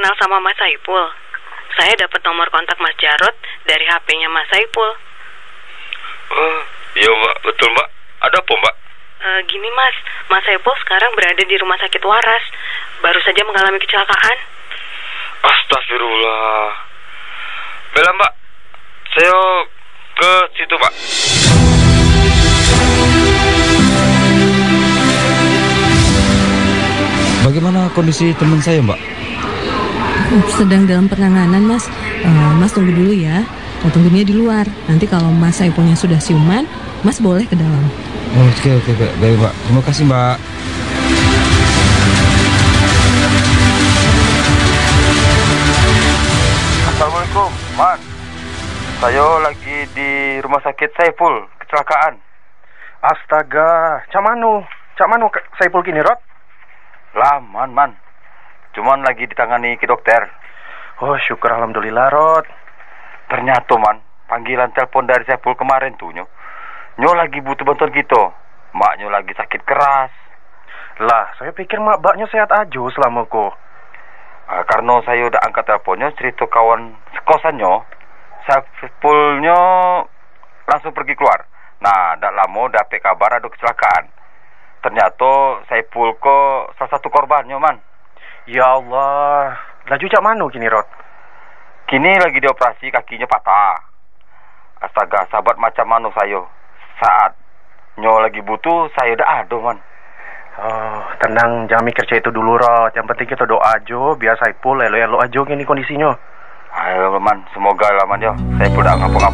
kenal sama Mas Saipul? Saya dapat nomor kontak Mas Jarot dari HP-nya Mas Saipul. Oh, iya Mbak, betul Mbak. Ada apa Mbak? Gini Mas Saipul sekarang berada di rumah sakit waras. Baru saja mengalami kecelakaan. Astagfirullah. Bella Mbak, saya ke situ Mbak. Bagaimana kondisi teman saya, Mbak? Sedang dalam penanganan, Mas. Mas tunggu dulu ya. Tunggunya di luar. Nanti kalau Mas Saipulnya sudah siuman, Mas boleh ke dalam. Oke, baik Mbak. Terima kasih Mbak. Assalamualaikum, Man. Saya lagi di rumah sakit Saipul, kecelakaan. Astaga, cak manu Saipul kini, Rod? Lah, Man. Cuman lagi ditangani ke dokter. Oh, syukur alhamdulillah, Rod. Ternyata, Man, panggilan telepon dari Saipul kemarin tuh, Nyo lagi butuh bantuan kita. Maknya lagi sakit keras. Lah, saya pikir mbaknya sehat aja selama kok. Karena saya udah angkat teleponnya, cerita kawan sekosannya, Saipulnya langsung pergi keluar. Nah, tidak lama dapet kabar ada kecelakaan. Ternyata Saipul kok salah satu korbannya, Man. Ya Allah, laju cak manu kini, Rod? Kini lagi dioperasi, kakinya patah. Astaga, sahabat macam mana saya. Saat Nyo lagi butuh, saya udah ada, Man. Oh, tenang, jangan mikir itu dulu, Rod. Yang penting kita doa aja, biar Saipul elo-elo aja gini kondisinya. Ayo, Man, semoga lah, Man, ya. Saipul udah ngapa-ngapa.